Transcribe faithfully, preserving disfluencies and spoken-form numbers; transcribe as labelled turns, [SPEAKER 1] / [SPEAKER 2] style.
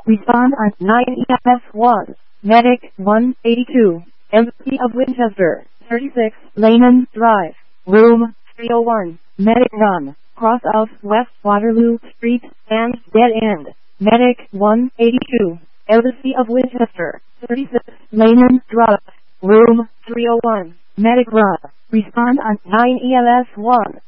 [SPEAKER 1] Respond on nine E M S one. Medic one eighty-two. M P of Winchester, thirty-six, Lehman Drive, Room three oh one. Medic run. Cross out West Waterloo Street and dead end. Medic one eighty-two. Embassy of Winchester, thirty-six, Lehman Drive, Room three oh one. Medic run. Respond on nine E M S one.